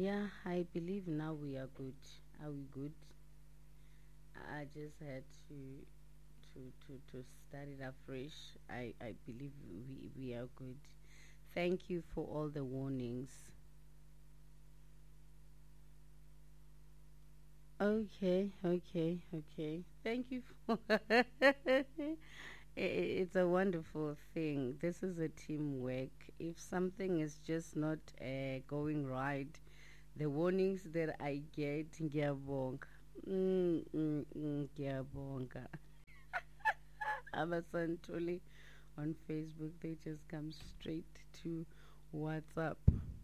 Yeah, I believe now we are good. Are we good? I just had to start it afresh. I believe we are good. Thank you for all the warnings. Okay. Thank you for it's a wonderful thing. This is a teamwork. If something is just not going right, the warnings that I get, ngiyabonga. Ngiyabonga. Abasantuli on Facebook, they just come straight to WhatsApp.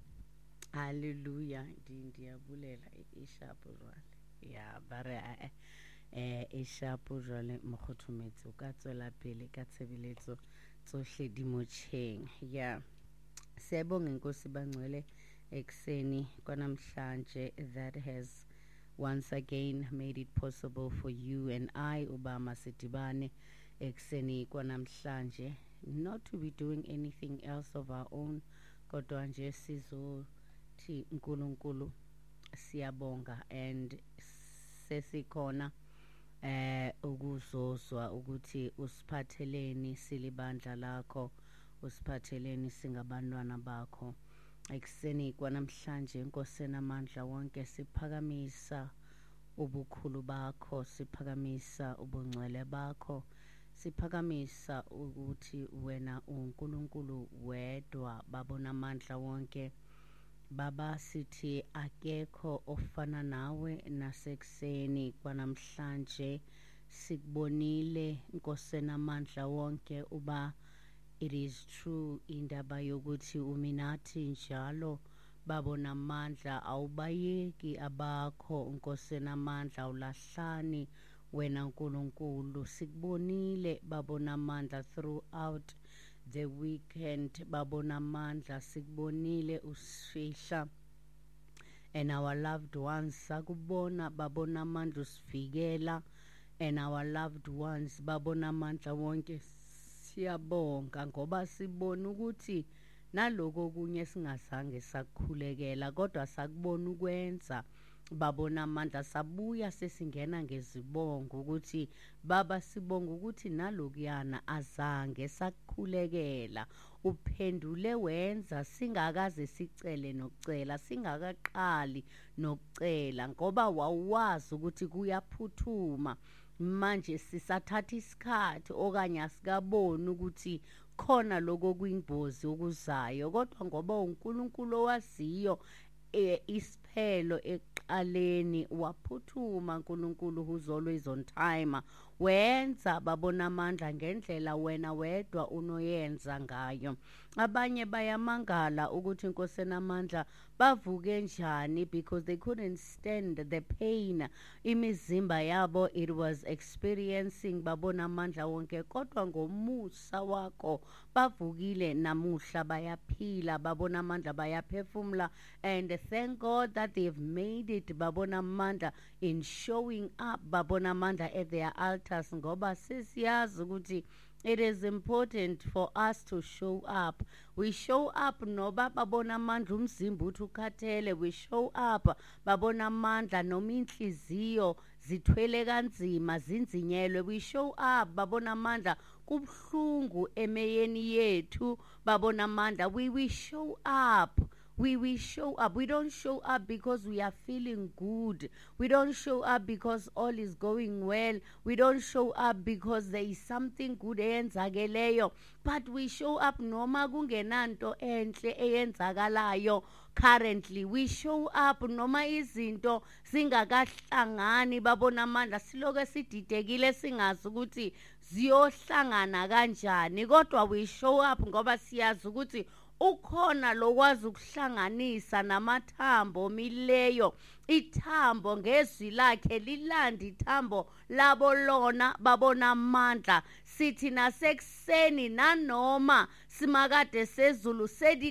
Hallelujah. Ndiyabulela ishapo jwale. Yeah, bare ishapo jwale mokgothometso ka tswela pele ka tshebeletso tsohle di motjheng. Yeah. Siyabonga Nkosi Bangcwele ekseni kwanamhlanje that has once again made it possible for you and I Obama Sidibane ekseni kwanamhlanje not to be doing anything else of our own kodwa nje sizothi uNkulunkulu siyabonga and sesikhona ukuzozwa ukuthi usiphatheleni silibandla lakho usiphatheleni singabantwana bakho ekseni kwanamhlanje Nkosi namandla wonke siphakamisa ubukhulu bakho siphakamisa ubungcwele bakho siphakamisa ukuthi wena uNkulunkulu wedwa babona amandla wonke baba sithi akekho ofana nawe nasekuseni kwanamhlanje sikubonile Nkosi namandla wonke uba it is true indaba yokuthi uminathi njalo babona amandla awubayeki abakho Nkosi namandla ulahlani wena uNkulunkulu sikubonile babona amandla throughout the weekend babona amandla sikubonile usifihla and our loved ones sakubona babona amandla usivikela and our loved ones babona amandla wonke siyabonga ngoba sibona ukuthi naloko kunye singazange sakukhulekela kodwa sakubona ukwenza babona amandla sabuya sesingena ngezibongo ukuthi baba sibonga ukuthi nalokuyana azange sakukhulekela uphendule wenza singakaze sicele nokucela singakaqali nokucela ngoba wawazi ukuthi kuyaphuthuma manje sisathatha isikhathi okanye asikaboni ukuthi khona lokho kuyingozi okuzayo kodwa ngoba uNkulunkulu owaziyo isiphelo eqaleni waphuthuma uNkulunkulu who's always on time wenza babona amandla ngendlela wena wedwa unoyenza ngayo abanye bayamangala ukuthi Nkosi namandla bavuke njani because they couldn't stand the pain imizimba yabo it was experiencing babona amandla wonke kodwa ngomusa wakho bavukile namuhla bayaphila babona amandla bayaphefumula and thank God that they've made it babona amandla in showing up babona amandla at their altars ngoba sesiyazi ukuthi it is important for us to show up. We show up noba babona amandla umzimba uthi ukhathele we show up babona amandla noma inhliziyo zithwele kanzima zinzinyelwe we show up babona amandla kubhlungu emeyeni yethu babona amandla we show up we show up. We don't show up because we are feeling good. We don't show up because all is going well. We don't show up because there is something good eyenzakeleyo. But we show up noma kungenanto enhle eyenzakalayo currently. We show up noma izinto zingakahlangani babona amandla siloke sididekile singazi ukuthi ziyohlangana kanjani kodwa we show up ngoba siyazi ukuthi ukhona lokwazi ukuhlanganisa namathambo mileyo ithambo ngezwi lakhe lilanda ithambo labo lona babona amandla sithi nasekuseni nanoma semakate sezulu se di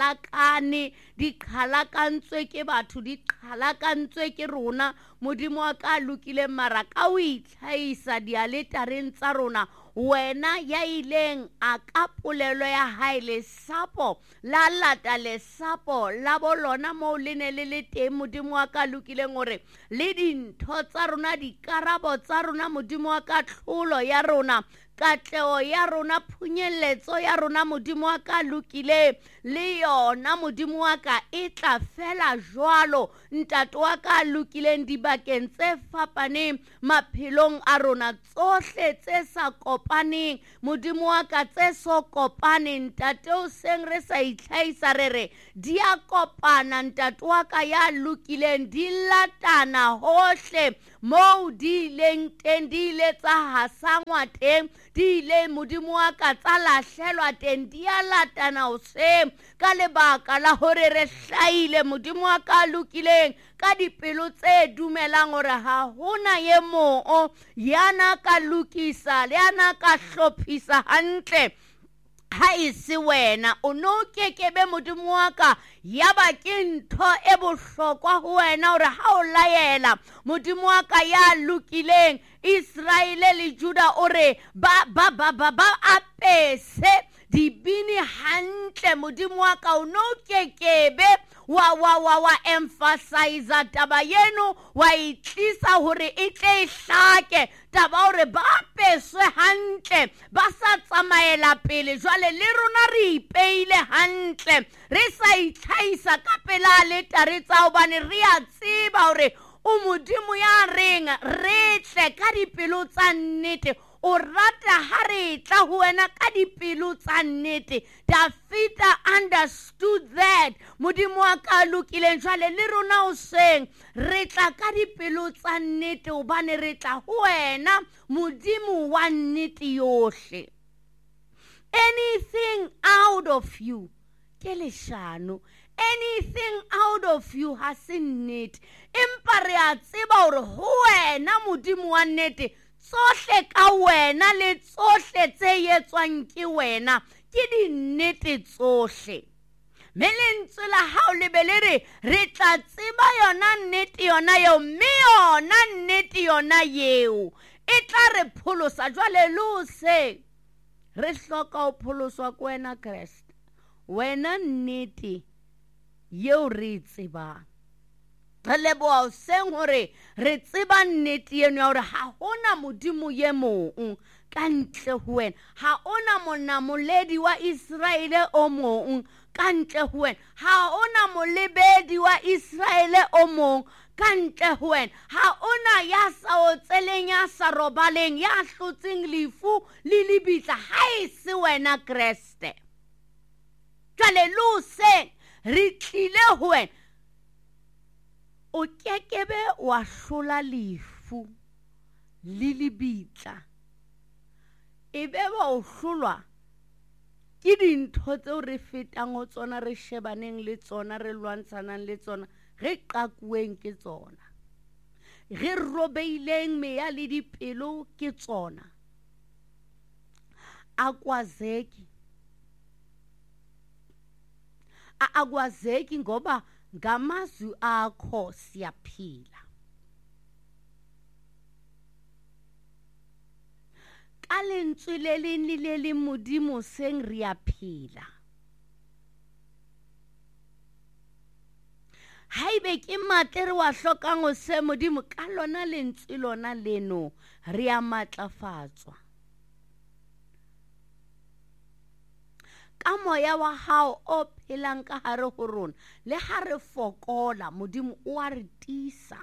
qhalakantswe ke batho, di qhalakantswe ke rona. Modimo wa ka lokile mara ka o itlhaisa dialetareng tsa rona, wena ya ileng a ka polelo ya hae lesapo la lata lesapo la bolona mo le ne le teng. Modimo wa ka lokileng gore le dintho tsa rona, dikarabo tsa rona, Modimo wa ka tlholo ya rona, katlego ya rona, phunyeletso ya rona, Modimo wa ka lokile le yona Modimo wa ka e tla fela jwalo. Ntate wa ka lokileng dibakeng tse fapaneng maphelong a rona, tsohle tse sa kopaneng Modimo wa ka, tse so kopaneng ntate o seng re sa itlhaisa re di a kopana. Ntate wa ka ya lokileng di latana hohle mo di ileng teng, di ile tsa hasangwa teng, di ile Modimo wa ka tsa lahlelwa teng, di a latana hoseng ka lebaka la hore re hlaile Modimo wa ka lokileng ka dipelo tse dumelang hore ha hona ye moo yana ka lokisa le yana ka hlophisa hantle ha ise wena. O no kekebe Modimo wa ka ya ba ke ntho e bohlokwa ho wena hore ha o laela Modimo wa ka ya lokileng Israele le Juda ore ba apese dibini hantle. Modimo wa ka o no kekebe wa emphasize taba yeno, wa itlisa hore e tle hlake taba hore ba apeswe hantle, ba sa tsamaela pele jwale le rona re ipeile hantle, re sa itlhaisa ka pela le tare tsa hobane re a tseba hore o Modimo ya reng re tle ka dipelo tsa nnete. O rata ha re tla ho wena ka dipelo tsa nnete. David understood that. Modimo wa ka lokileng jwale le rona o seng re tla ka dipelo tsa nnete hobane re tla ho wena Modimo wa nnete yohle. Anything out of you ke leshano, anything out of you ha se nnete. Empa re a tseba hore ho wena Modimo wa nnete tsohle ka wena le tsohle tse etswang ke wena ke di nnete tsohle. Me lentswe la hao le be le re tla tseba yona nnete yona eo, mme yona nnete yona eo e tla re pholosa. Jwale le o se re hloka ho pholoswa ke wena Kreste, wena nnete yeo re tsebang. Re leboha hoseng hore re tseba nnete eno ya hore ha hona Modimo ye mong ka ntle ho wena, ha hona monamoledi wa Israele o mong ka ntle ho wena, ha hona molebedi wa Israele o mong ka ntle ho wena, ha hona ya sa o tseleng, ya sa robaleng, ya hlotseng lefu le lebitla ha e se wena Kreste. Jwale le hoseng re tlile ho wena, o kekebe wa hlola lefu le lebitla, ebe wa o hlolwa ke dintho tseo re fetang ho tsona, re shebaneng le tsona, re lwantshanang le tsona, re qakuweng ke tsona, re robeileng meya le dipelo ke tsona. Akwazeki ngoba ngamazwi akho siyaphila. Ka lentswe le leng le le Modimo seng re a phela. Haebe ke matle re wa hlokang ho se Modimo, ka lona lentswe lona leno re a matlafatswa. Ka moya wa hao o phelang ka hare ho rona, le ha re fokola Modimo o a re tisa.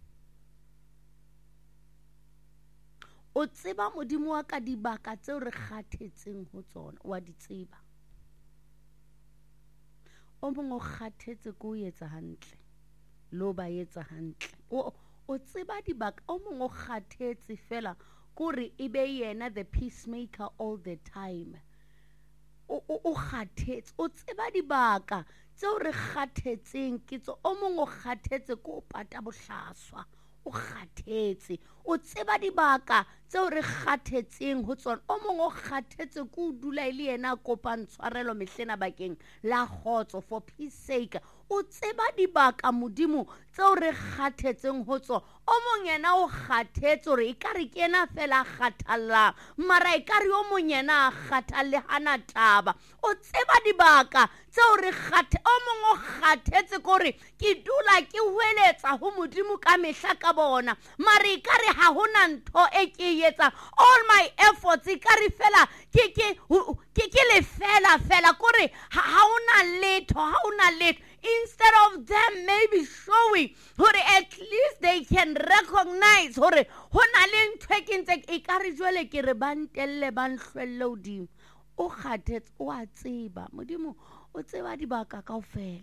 O tseba Modimo wa ka dibaka tseo re kgathetseng ho tsona, wa di tseba. O mong o kgathetse ko etsa hantle, lo ba etsa hantle. O tseba dibaka, o mong o kgathetse fela kore e be yena the peacemaker all the time. O kgathetse, o tseba dibaka tseo re kgathetseng ke tso. O mong o kgathetse ko pata bohlaswa, o kgathetse o tseba dibaka tseo re kgathetseng ho tsona o mong o kgathetse ku dula ile yena kopa ntshwarelo mehlena bakeng la khotso for peace sake o tseba dibaka modimo tseo re kgathetseng ho tsona o mong yena o kgathetse re ikare ke yena fela kgathalla mara ikare o mong yena kgathalle hana taba o tseba dibaka tseo re o mong o kgathetse kore ke dula ke hweletsa ho modimo ka mehla ka bona mara ikare ha hona ntho e ke etsa all my efforts ikare fela ke le fela kore ha hona letho instead of them maybe showing at least they can recognize hona le ntho e ke ntse ikare jwale ke re bantelle ba nhlwelle hodimo o kgathetse o a tseba modimo o tseba dibaka kaofela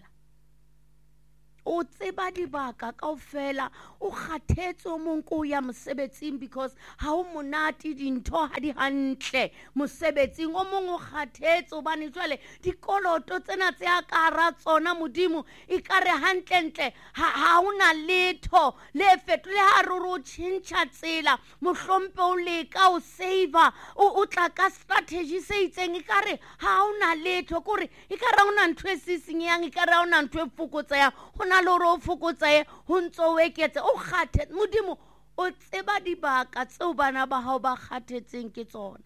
o tseba dibaka kaofela o kgathetse o mong ko ya mosebetsing because ha o monate dintho ha di hantle mosebetsing o mong o kgathetse obane jwale dikoloto tsena tse a ka ra tsona modimo ikare hantle ha una letho le fetole ha ruro tšhentšha tsela mohlompe o leka o save o tla ka strategy se itseng ikare ha una letho kore ikare una ntwe sisinyang ikare una ntwe fokotsa hona loro fokotsae ho ntso o eketse o kgathe modimo o tseba dibaka tseo bana ba hao ba kgathetseng ke tsona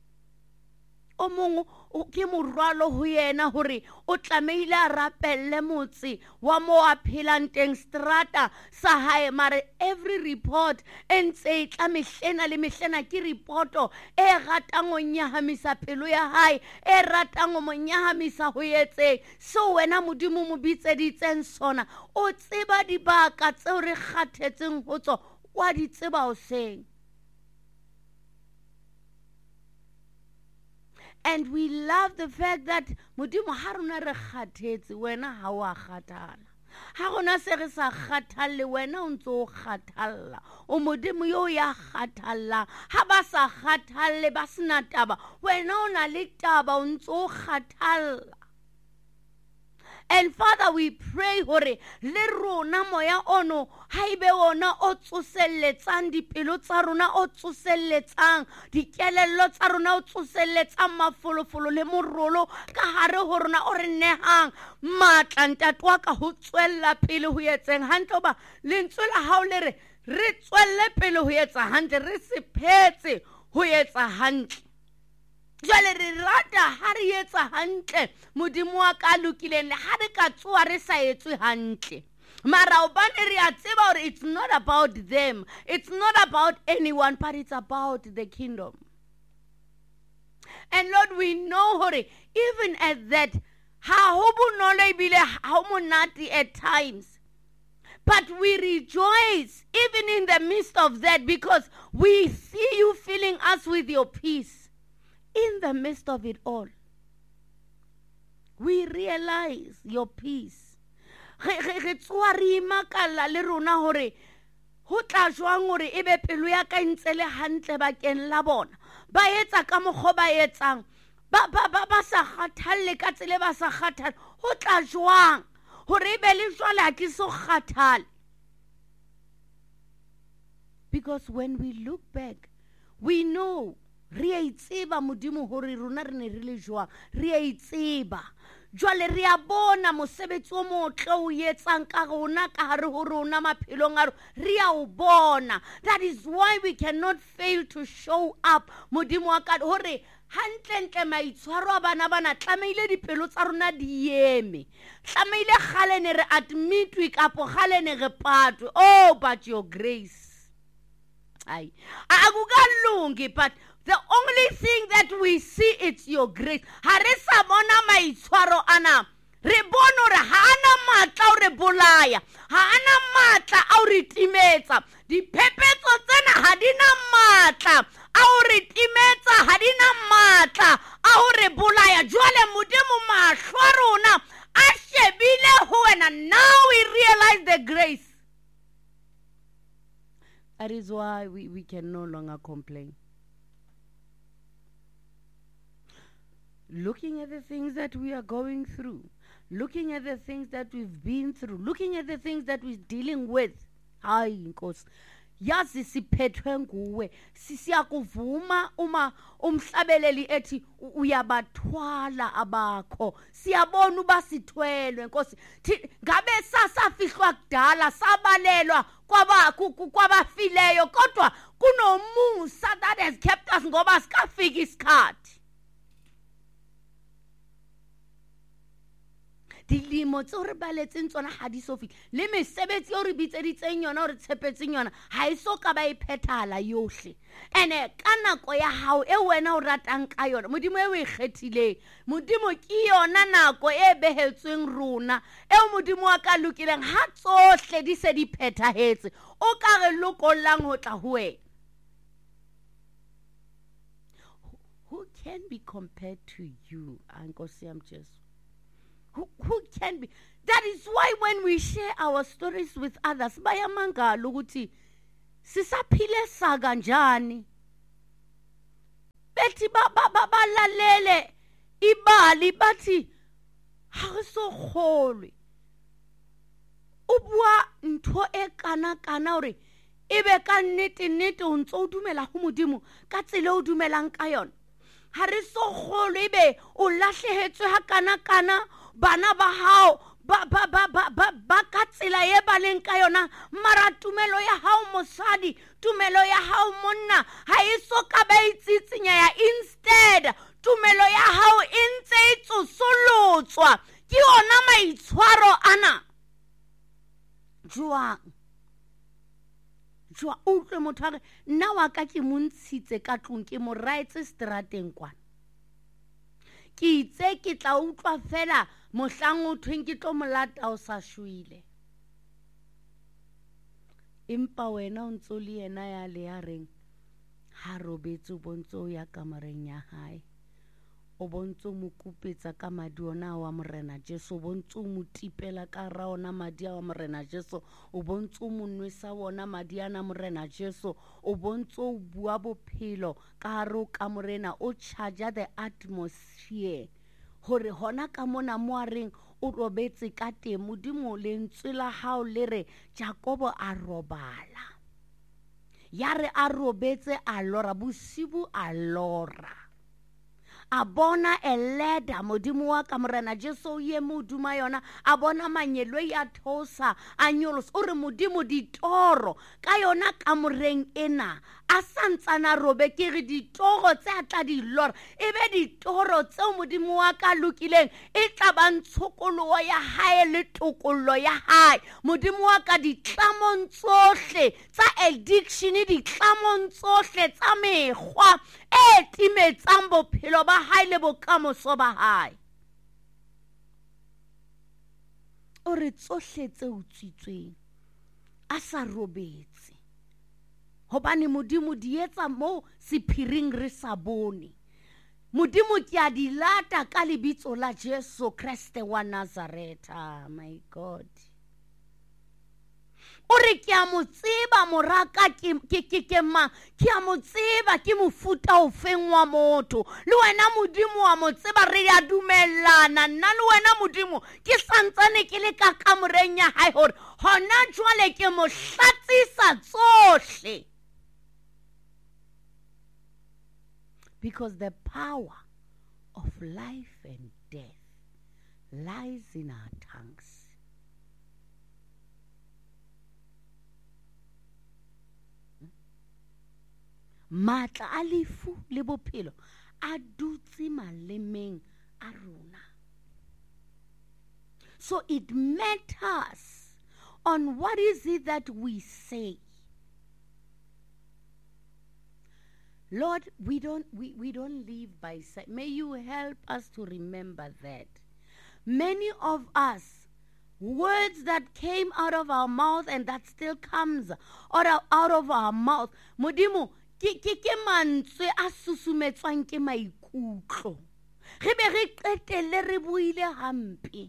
o mong o ke morwalo ho yena hore o tlameile a rapelle motse wa mo a phelang teng strata sa hae mare every report entse tla mehlena le mehlena ke reporto e ratang o nyahamisa pelo ya hae e ratang o mo nyahamisa ho etse so wena modimo mo bitseditseng sona o tseba dibaka tseo re kgathetseng ho tsona wa di tseba o seng. And we love the fact that modimo ha rona re kgathetse wena ha wa kgathala ha gona se re sa kgathalle wena o ntse o kgathalla o modimo yo ya kgathalla ha ba sa kgathalle ba sena taba wena o na le taba o ntse o kgathalla. And Father, we pray hore le rona moya ono haibe ona o tsoseletsang dipelo tsa rona o tsoseletsang dikelello tsa rona o tsoseletsang mafolofolo le morolo ka hare ho rona o re nehang matla ntatwa ka ho tswella pele ho etseng hantle ba lentswe la hao le re tswelle pele ho etsa hantle re se phetse ho etsa hantle jwale re rata ha re etsa hantle modimo wa ka lokileng le ha re ka tsoa re sa etswe hantle mara obane re a tseba hore it's not about them, it's not about anyone, but it's about the kingdom. And Lord, we know hore even at that ha ho bonolo ebile ha ho monate at times, but we rejoice even in the midst of that because we see you filling us with your peace. In the midst of it all, we realize your peace. Re tswa re makala le rona hore ho tla jwang hore ebe pelo ya ka ntse le hantle bakeng la bona ba etsa ka mokgo ba etsang ba sa kgathalle ka tsele ba sa kgathalle ho tla jwang hore ebe le jwale ha ke so kgathale. Because when we look back, we know re a itseba modimo hore rona re ne re le jwang re a itseba jwale re a bona mosebetsi o motle o etsang ka rona ka hare ho rona maphelong a re a o bona. That is why we cannot fail to show up modimo wa ka hore hantle maitshwaro a bana tlameile dipelo tsa rona di eme tlameile gale ne re admitwe kapo gale ne re patwe. Oh, but your grace ai akukalungi, but the only thing that we see, it's your grace. Harisa bona maitshwaro ana. Re bono re hana matla o re bolaya. Hana matla o re timetsa. Diphephetso tsena ha di na matla o re timetsa, ha di na matla o re bolaya. Jwale modimo mahlo a rona a shebile ho wena. Now we realize the grace. That is why we can no longer complain. Looking at the things that we are going through, looking at the things that we've been through, looking at the things that we're dealing with, hayi Nkosi yazi siphethwe nguwe siyakuvuma uma umhlabeleli ethi uyabathwala abakho siyabona uba sithwelwe Nkosi ngabe safihlwa kudala sabalelwa kwabafileyo kodwa kunomusa that has kept us ngoba sikafika isikhathi dilemo tse re baletseng tsona ha di so fihla le mesebetsi o re bitseditseng yona o re tshepetseng yona ha e so ka ba e phethala yohle ene ka nako ya hao e wena o ratang ka yona modimo e o e kgethileng modimo ke yona nako e behetsweng rona e modimo wa ka lokileng ha tsohle di se di phethahetse o ka re lokollang ho tla ho wena. Who can be compared to you, Nkosi yam Jesu? Who can be? That is why when we share our stories with others, bayamangala ukuthi sisaphile sakanjani. Bethi balalele ibali bathi ha re so kgolwe. O bua ntho e kana hore ebe ka nnete o ntse o dumela ho Modimo ka tsela o dumelang ka yona. Ha re so kgolwe ebe o lahlehetswe ha kana bana ba hao ba ka tsela e baleng ka yona mara tumelo ya hao mosadi tumelo ya hao monna ha e so ka ba itsitsinya ya instead tumelo ya hao e ntse e tsosolotswa ke ona maitshwaro ana jwa utlwe motho a re nna wa ka ke mo ntshitse ka tlong ke mo raetse strateng kwana ke itse ke tla utlwa fela mohlang o thweng ke tlo molata o sa shwile empa wena o ntse le yena ya le ya reng ha robetse o bontse o ya kamareng ya hae o bontse mo kupetsa ka madi ona wa morena Jesu o bontse mo tipela ka ra ona madi wa morena Jesu o bontse mo nwesa wona madi ana morena Jesu o bontse o bua bophelo ka ro ka morena o charge the atmosphere hore hona ka mona mo a reng o robetse ka teng Modimo lentswe la hao le re Jakobo a robala ya re a robetse a lora bosibu a lora a bona eleda Modimo wa ka morena Jesu ye moduma yona a bona manyelo ya thosa a nyolosa o re Modimo ditoro ka yona ka moreng ena a santsana robe ke re ditoro tse a tla di lora ebe ditoro tse Modimo wa ka lokileng e tla ba ntshokoloho ya hae le tokollo ya hae Modimo wa ka ditlamong tsohle tsa addiction ditlamong tsohle tsa mekgwa e timetsang bophelo ba hae le bokamoso ba hae o re tsohle tse utswitsweng a sa robetse hobane Modimo di etsa mo sephiring re sa bone Modimo ke a di lata ka lebitso la Jesu Kriste wa Nazareta my God o re ke a mo tseba moraka ke ma ke a mo tseba ke mofuta o feng wa motho le wena Modimo wa mo tseba re ya dumellana nna le wena Modimo ke santsane ke le ka kamoreng ya hae hore hona jwale ke mo hlatsisa tsohle because the power of life and death lies in our tongues. Matla a lefu le bophelo a dutse malemeng a rona. So it matters on what is it that we say. Lord, we don't live by sight. May you help us to remember that. Many of us, words that came out of our mouth and that still comes out of our mouth. Modimo, ke mantswe a susumetswang ke maikutlo. Re be re qetelle re buile hampe.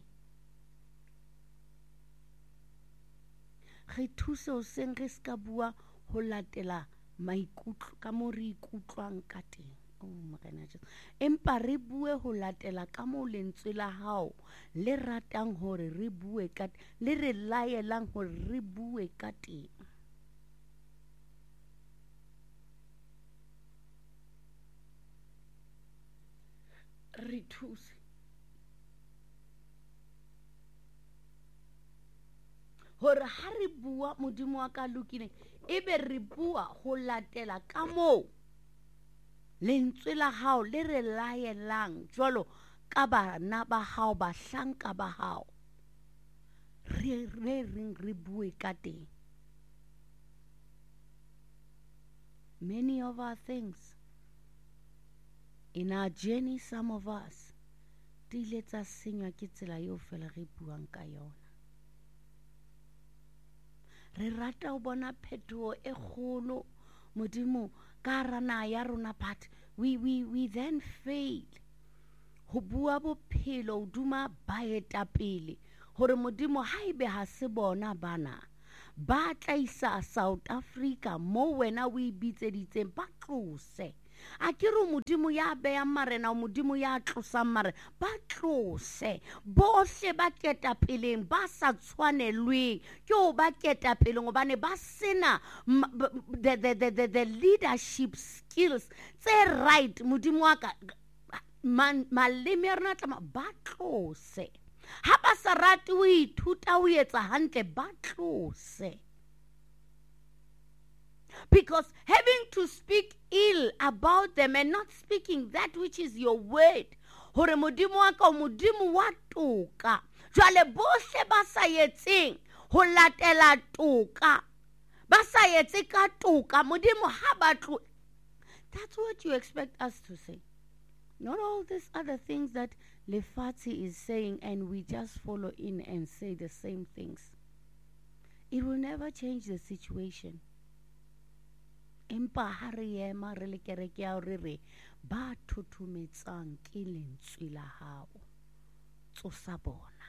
Re thuse o seng re ska bua ho latela maikutlo ka mo re ikutlwang ka teng. Oh morena Jesu. Empa re bue ho latela ka mo lentswe la hao le ratang hore re bue ka le re laelang hore re bue ka teng. re thuse hore ha re bua modimo wa ka lokileng ebe re bua ho latela ka moo lentswe la hao le re laelang jwalo ka bana ba hao bahlanka ba hao re bue ka teng. Many of our things in our journey, some of us di ile tsa senywa ke tsela eo fela re buang ka yona. Re rata ho bona phetoho e kgolo modimo ka hara naha ya rona, but we then fail ho bua bophelo hoduma baetapele hore modimo haebe ha se bona bana ba tla isa South Africa mo wena o ibitseditseng ba tlose. A ke re modimo ya beya marena o modimo ya tlosang marena ba tlose bohle ba ketapeleng ba sa tshwanelweng ke ho ba ketapeleng hobane ba sena the leadership skills tse right. Modimo wa ka maleme a rona tla ba tlose. Ha ba sa rate o ithuta o etsa hantle ba tlose. Because having to speak ill about them and not speaking that which is your word, hore modimo wa ka modimo wa toka, jwale bohle ba sa etseng ho latela toka, ba sa etse ka toka modimo ha ba tlo. That's what you expect us to say. Not all these other things that Lefatshe is saying and we just follow in and say the same things. It will never change the situation. Empa ha re ema re le kereke ya hore re ba thuthumetsang ke lentswe la hao tsosa bona.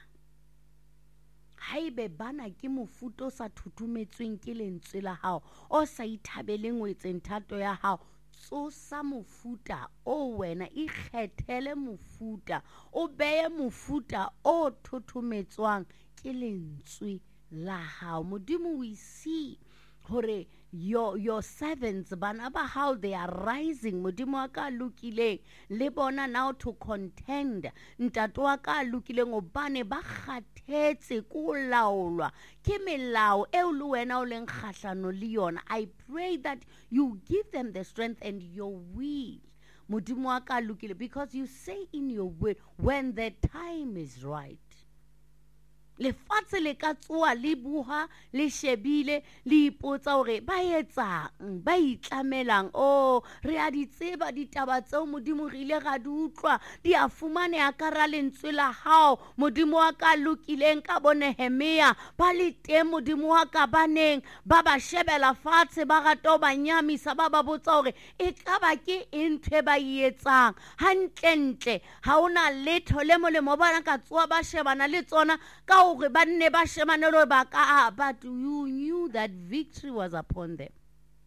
Haebe bana ke mofuta o sa thuthumetsweng ke lentswe la hao o sa ithabeleng o etseng thato ya hao, tsosa mofuta o wena ikgethele mofuta o beye mofuta o thuthumetswang ke lentswe la hao. Modimo we see hore your servants bana ba how they are rising. Modimo wa ka lokileng le bona now to contend. Ntate wa ka lokileng obane ba kgathetse ko laolwa ke melao eo le wena o leng kgahlano le yona. I pray that you give them the strength and your will. Modimo wa ka lokile, because you say in your word when the time is right. Lefatshe le ka tsoa le buha le shebile le ipotsa hore ba etsang ba itlamelang. Oh, re a di tseba ditaba tseo modimo re ile ga di utlwa di a fumaneha ka hara lentswe la hao. Modimo wa ka lokileng ka bo Nehemia ba le teng modimo wa ka baneng ba ba shebela fatshe ba rata ho ba nyamisa ba ba botsa hore e tla ba ke ntwe ba etsang hantlentle ha ona letho le molemo bana ka tsoa ba shebana le tsona ka hore ba nne ba shebane le ba ka. But you knew that victory was upon them.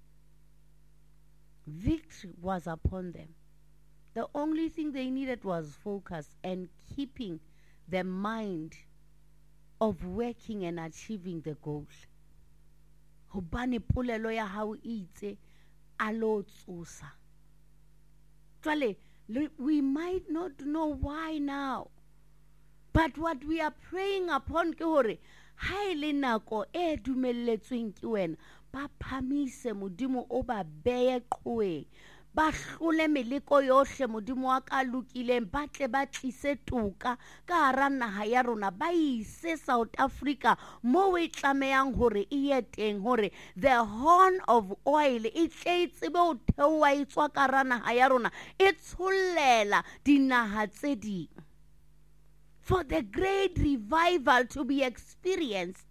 Victory was upon them. The only thing they needed was focus and keeping the mind of working and achieving the goal. Hobane polelo ya hao itse alo tsosa. Jwale we might not know why now, but what we are praying upon ke hore ha ile nako e dumelletsweng ke wena ba phamise modimo o ba beye qoe ba hlole meleko yohle modimo wa ka lokileng ba tle ba tlise toka ka hara naha ya rona ba ise South Africa mo e tlamehang hore e ye teng, hore the horn of oil e tle tsebe ho theoha e tswa ka hara naha ya rona e tsholela dinaha tse ding, for the great revival to be experienced.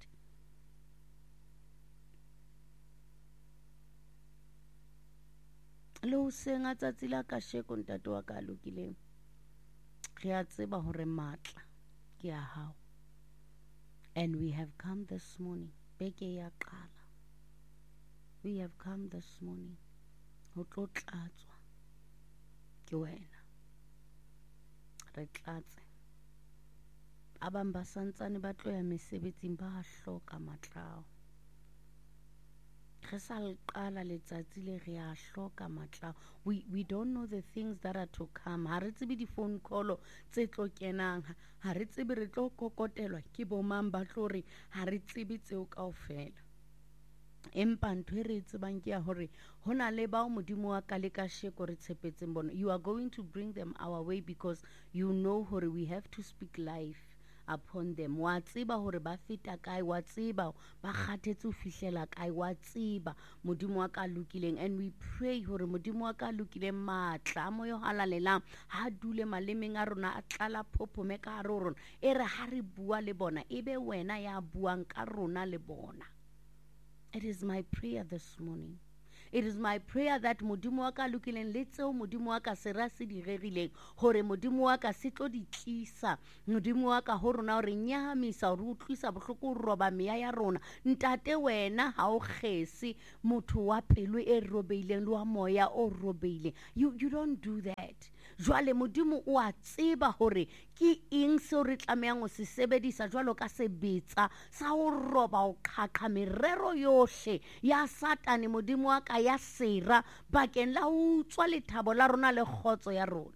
Lo senga tsatsi la kasheko ntate wa ka lokileng re a tseba hore matla ke a hao, and we have come this morning beke ya qala, we have come this morning ho tlo tlatswa ke wena. Re tlatse abang ba santsane ba tlo ya mesebetsing ba hloka matlao, Re sa le qala letsatsi le re a hloka matla. We don't know the things that are to come. Ha re tsebe di-phone call tse tlo kenang. Ha re tsebe re tlo kokotelwa ke bomang ba tlo re ha re tsebe tseo kaofela. Empa ntho e re tsebang ke ya hore ho na le bao modimo wa ka le kasheko re tshepetseng bona. You are going to bring them our way because you know hore we have to speak life upon them. Wa tseba hore ba feta kae, wa tseba ba kgathetse ho fihlela kae, wa tseba modimo wa ka lokileng. And we pray hore modimo wa ka lokileng matla a moyo halalelang ha dule malemeng a rona a tlala phopome ka hare ho rona. E re ha re bua le bona ebe wena ya buang ka rona le bona. It is my prayer this morning. It is my prayer that modimo wa ka lokileng le tseo modimo wa ka se ra se di rerileng hore modimo wa ka se tlo di tlisa modimo wa ka ho rona hore nyahamisa hore o tlisa bohloko o roba meya ya rona. Ntate wena ha o kgese motho wa pelo e robeileng le wa moya o robeileng. You don't do that. Jwale modimo o a tseba hore ke eng seo re tlamehang ho se sebedisa jwalo ka sebetsa sa ho roba o qhaqha merero yohle ya satane modimo wa ka ya sera bakeng la ho tswa lethabo la rona le kgotso ya rona.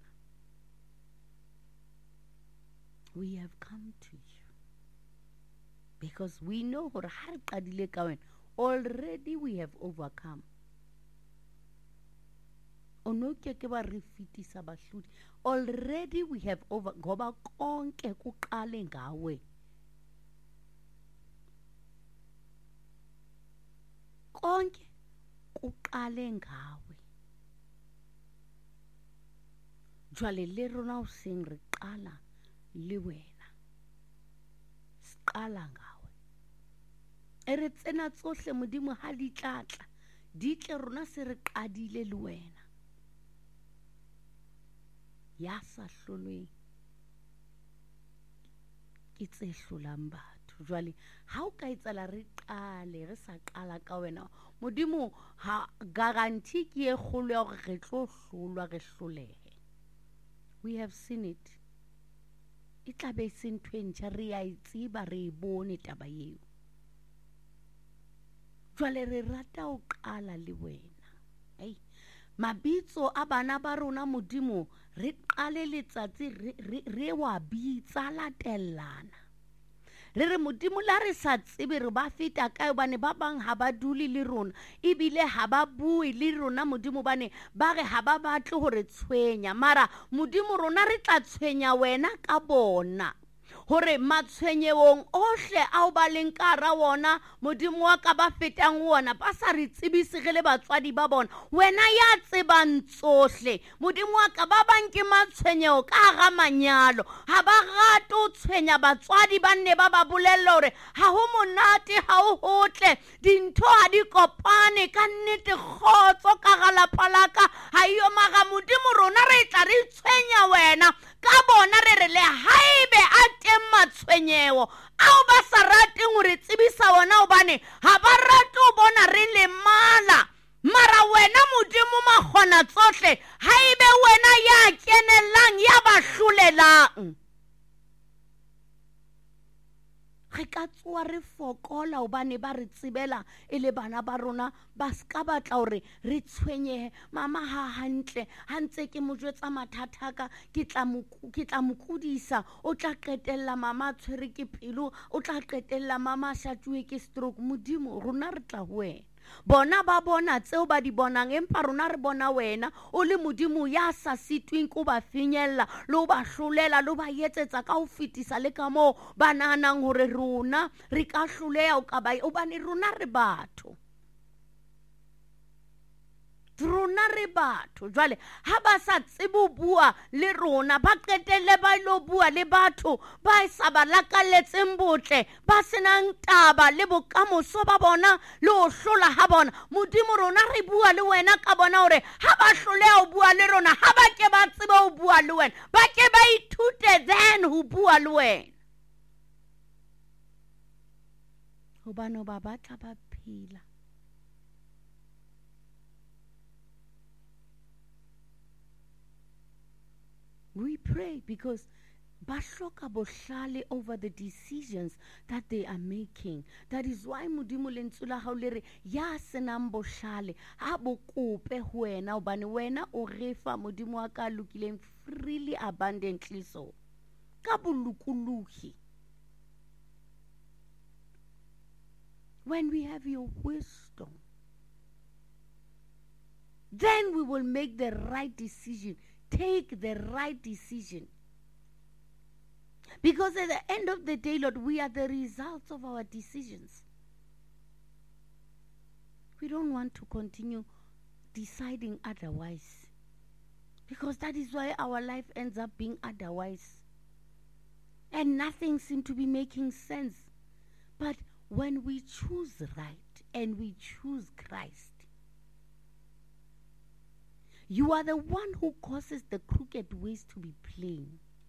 We have come to you because we know hore ha re qadile ka wena already we have overcome. Ono ke ba re fitisa bahlodi. Already we have over ngoba konke kuqale ngawe. Konke kuqale ngawe. Jwale le rona o seng re qala le wena. Sqala ngawe. E re tsena tsohle modimo ha di tlatla di tle rona se re qadile le wena. Ya sa hlolweng ke tse hlolang batho. Jwale ha o ka etsala re qale re sa qala ka wena modimo ha guarantee ke e kgolo ya hore re tlo hlolwa re hlolehe. We have seen it. E tla be se ntho e ntjha re a itseba re e bone taba eo. Jwale re rata ho qala le wena. Hey. Mabitso a bana ba rona modimo re qale letsatsi re wa bitsa latellana. Re re modimo la re sa tsebe re ba feta kae bane ba bang ha ba duli le rona ebile ha ba bue le rona modimo bane ba re ha ba batle hore tshwenya mara modimo rona re tla tshwenya wena ka bona. Hore matshwenyewong ohle a o ba leng ka hara wona modimo wa ka ba fetang wona ba sa re tsebise re le batswadi ba bona wena ya tsebang tsohle modimo wa ka ba bang ke matshwenyeho ka hara manyalo ha ba rate ho tshwenya batswadi ba nne ba ba bolella hore ha ho monate ha ho hotle dintho ha di kopane ka nnete kgotso ka hara lapa laka ha iyo mara modimo rona re tla re tshwenya wena ka bona re re le haebe a teng matshwenyeho ao ba sa rateng hore tsebisa wona hobane ha ba rate ho bona re le mala mara wena modimo makgona tsohle haebe wena ya kenelang ya ba hlolelang re ka tsoa re fokola hobane ba re tsebela e le bana ba rona ba ska batla hore re tshwenyehe mama ha hantle ha ntse ke mo jwetsa mathata ka ke tla mo kudisa o tla qetella mama tshwere ke pelo o tla qetella mama shatjuwe ke stroke modimo rona re tla ho wena bona ba bona tseo ba di bonang empa rona re bona wena o le modimo ya sa sitweng ko ba finyella lo ba hlolela lo ba etsetsa ka ho fitisa le ka moo ba nahanang hore rona re ka hloleha o ka ba obane rona re batho rona re batho jwale ha ba sa tsebo bua le rona ba qetelle ba lo bua le batho ba sa ba lakalletseng botle ba senang taba le bokamoso ba bona le ho hlola ha bona modimo rona re bua le wena ka bona hore ha ba hloleha ho bua le rona ha ba ke ba tsebe ho bua le wena ba ke ba ithute then ho bua le wena hobane ba batla ba phela. We pray because ba hloka bohlale over the decisions that they are making. That is why modimo lentswe la hao le re ya senang bohlale ha bo kope ho wena hobane wena o re fa modimo wa ka lokileng freely abundantly so ka bolokolohi. When we have your wisdom, then we will make the right decision, take the right decision. Because at the end of the day, Lord, we are the results of our decisions. We don't want to continue deciding otherwise. Because that is why our life ends up being otherwise. And nothing seems to be making sense. But when we choose right and we choose Christ, you are the one who causes the crooked ways to be plain.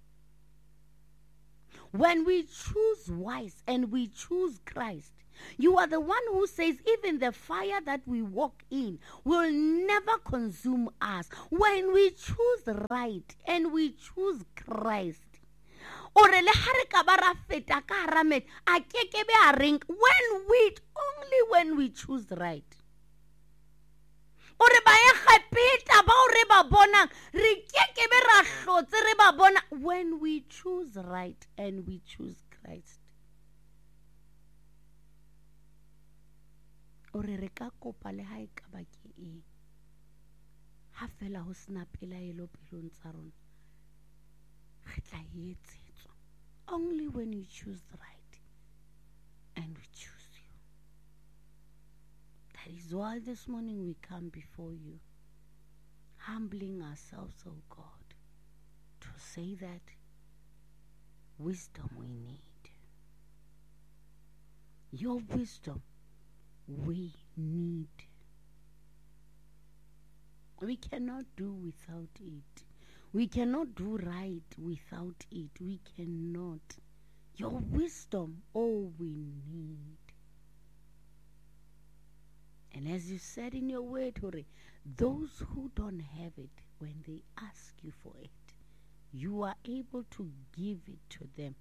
When we choose wise and we choose Christ, you are the one who says even the fire that we walk in will never consume us. When we choose right and we choose Christ, when we choose right. When we choose right and we choose Christ. Re ka kopa le ha e ka ba ke eng ha fela ho sena pelaelo pelong tsa rona re tla etsetswa. Only when you choose right and we choose you. That is why this morning we come before you, humbling ourselves, oh God, to say that wisdom we need. Your wisdom we need. We cannot do without it. We cannot do right without it. We cannot. Your wisdom, all we need. And as you said in your word, Hore, those who don't have it, when they ask you for it, you are able to give it to them.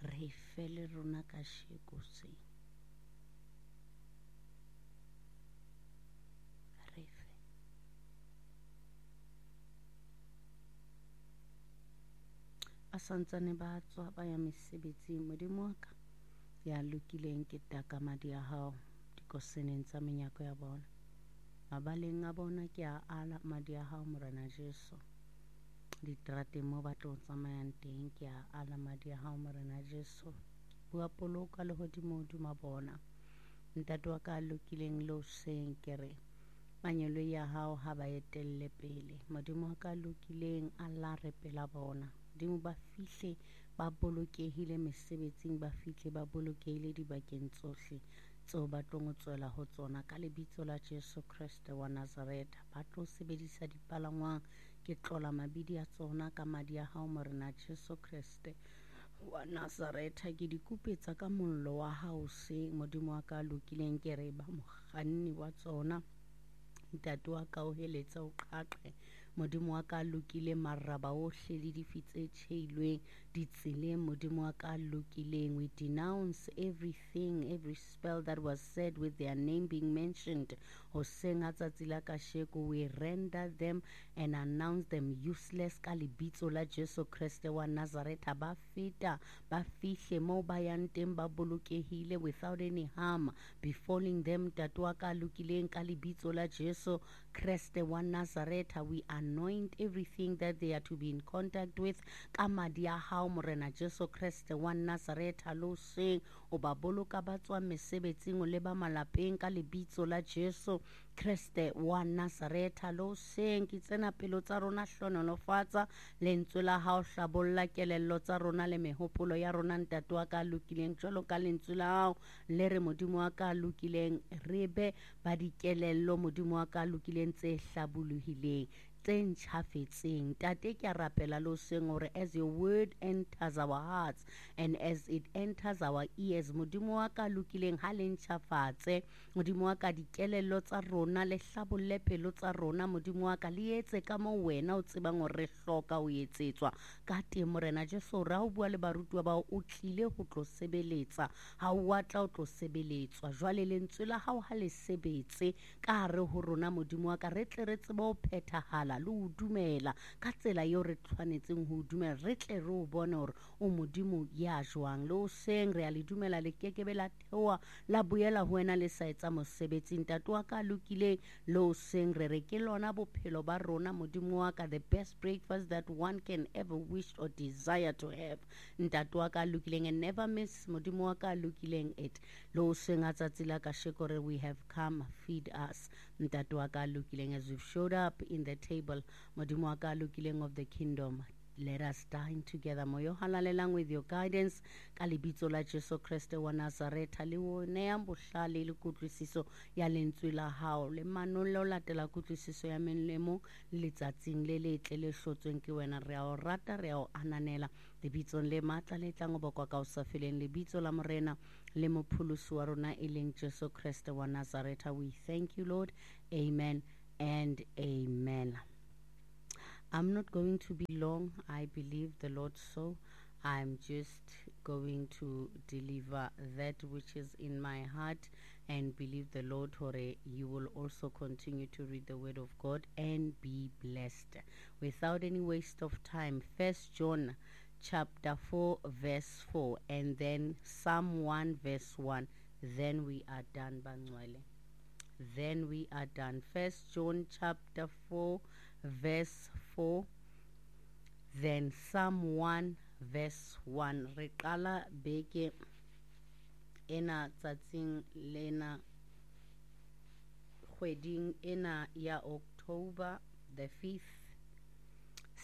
A santsane ba tswa ba ya mesebetsing modimo wa ka ya lokileng ke taka madi a hao dikoseneng tsa menyako ya bona mabaleng a bona ke a ala madi a hao morena Jesu diterateng mo ba tlo tsamayang teng ke a ala madi a hao morena Jesu bua poloka le hodimo hodima bona ntate wa ka lokileng lo seng ke re manyelo ya hao ha ba etelle pele modimo wa ka lokileng alla re pela bona dimo ba fihle ba bolokehile mesebetsing ba fihle ba bolokehile dibakeng tsohle tseo ba tlo tswela ho tsona ka lebitso la Jesu Kriste wa Nazareth ba tlo sebedisa dipalangwang ke tlola mabidi a tsona ka madi a hao morena Jesu Kriste wa Nazareth ke di kupetsa ka mollo wa hao se modimo wa ka lokileng ke re ba mokganni wa tsona ntate wa ka o heletsa o qaqe modimo wa ka lokile maraba ohle le difitse tshilweng ditseleng modimo wa ka lokileng we denounce everything, every spell that was said with their name being mentioned hoseng a tsatsi la kasheko we render them and announce them useless ka lebitso la Jesu Kriste wa Nazareth ba feta ba fihle mo ba yang teng ba bolokehile without any harm befalling them tatwa ka lokileng ka lebitso la Jesu Kriste wa Nazareth we anoint everything that they are to be in contact with ka madi a hao morena Jesu Kriste wa Nazareth lo seng o ba boloka ba tswa mesebetsing o le ba malapeng ka lebitso la Jesu Kriste wa Nazareth lo seng ke tsena pelo tsa rona hlonolofatsa lentswe la hao hlabolla kelello tsa rona le mehopolo ya rona ntate wa ka lokileng jwalo ka lentswe la hao le re modimo wa ka lokileng re be ba dikelello modimo wa ka lokileng tse hlabolohileng tse ntjhafetseng. Tate ke a rapela le hoseng hore as your word enters our hearts and as it enters our ears, Modimo wa ka lokileng ha le ntjhafatse, Modimo wa ka dikelello tsa rona le hlabolle pelo tsa rona, Modimo wa ka le etse ka moo wena o tsebang hore re hloka ho etsetswa ka teng. Morena Jesu ra ho bua le barutwa bao o tlile ho tlo sebeletsa, ha o watla o tlo sebeletswa. Jwale lentswe la hao ha le sebetse ka hare ho rona, Modimo wa ka, re tle re tsebe ho phethahala le ho dumela ka tsela eo re tshwanetseng ho dumela, re tle re o bone hore o Modimo ya jwang. Le hoseng re a le dumela le kekebe la theoha la boela ho wena le sa etsa mosebetsi. Ntate wa ka lokileng, le hoseng re re ke lona bophelo ba rona, Modimo wa ka, the best breakfast that one can ever wish or desire to have. Ntate wa ka lokileng, and never miss, Modimo wa ka lokileng it. Le hoseng a tsatsi la kasheko re we have come, feed us. Ntate wa ka lokileng, as we've showed up in the table, Modimo wa ka lokileng of the kingdom, let us dine together. Moyo halalelang with your guidance ka lebitso la Jesu Kriste wa Nazareta, le o neang bohlale le kutlwisiso ya lentswe la hao, le manolo latela kutlwisiso ya melemo letsatsing le letle le hlotsweng ke wena. Re a o rata, re a o ananela lebitsong le matla le tlang o bokwa ka o sa feleng, lebitso la morena le mopholosi wa rona e leng Jesu Kriste wa Nazareta. We thank you, Lord. Amen and amen. I'm not going to be long. I believe the Lord so. I'm just going to deliver that which is in my heart and believe the Lord, Hore, you will also continue to read the word of God and be blessed. Without any waste of time, 1 John chapter 4 verse 4 and then Psalm 1 verse 1. Then we are done, Bangwele. Then we are done. 1 John chapter 4 verse 4, then Psalm 1 verse 1. Re qala beke ena tsatsing lena kgweding ena ya October the 5th